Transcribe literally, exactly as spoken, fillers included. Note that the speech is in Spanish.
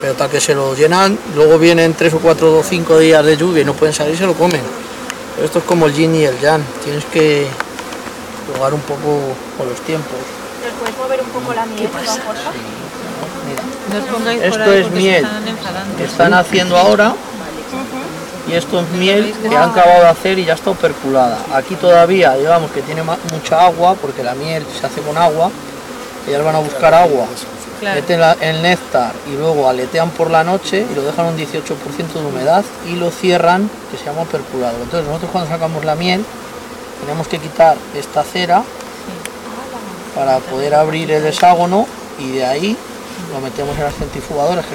Pero tal que se lo llenan, luego vienen tres o cuatro o cinco días de lluvia y no pueden salir, se lo comen. Pero esto es como el yin y el yang, tienes que jugar un poco con los tiempos. ¿Les puedes mover un poco la miel, por favor? Sí. Mira, esto es miel que están haciendo ahora y esto es miel que han acabado de hacer y ya está operculada. Aquí todavía, digamos que tiene mucha agua porque la miel se hace con agua. Ellas van a buscar agua, claro, meten la, el néctar y luego aletean por la noche y lo dejan un dieciocho por ciento de humedad y lo cierran, que se llama operculado. Entonces nosotros cuando sacamos la miel tenemos que quitar esta cera para poder abrir el hexágono y de ahí lo metemos en las centrifugadoras.